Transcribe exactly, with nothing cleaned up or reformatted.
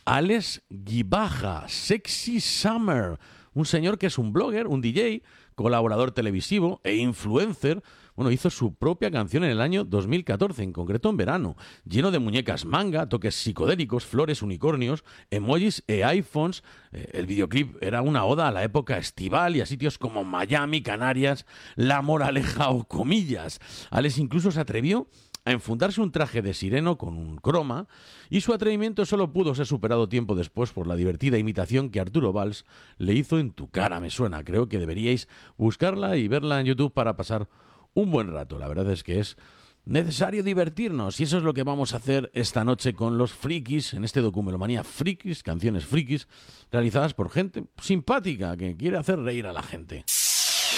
Alex Gibaja, Sexy Summer, un señor que es un blogger, un D J, colaborador televisivo e influencer. Bueno, hizo su propia canción en el año dos mil catorce, en concreto en verano, lleno de muñecas manga, toques psicodélicos, flores, unicornios, emojis e iPhones. Eh, el videoclip era una oda a la época estival y a sitios como Miami, Canarias, La Moraleja o Comillas. Alex incluso se atrevió a enfundarse un traje de sireno con un croma, y su atrevimiento solo pudo ser superado tiempo después por la divertida imitación que Arturo Valls le hizo en Tu cara me suena. Creo que deberíais buscarla y verla en YouTube para pasar un buen rato. La verdad es que es necesario divertirnos, y eso es lo que vamos a hacer esta noche con los frikis, en este Documelomanía Frikis, canciones frikis, realizadas por gente simpática que quiere hacer reír a la gente.